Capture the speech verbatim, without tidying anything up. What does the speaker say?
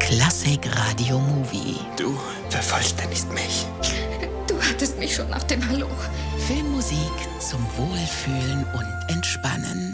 Klassik Radio Movie. Du vervollständigst mich. Du hattest mich schon nach dem Hallo. Filmmusik zum Wohlfühlen und Entspannen.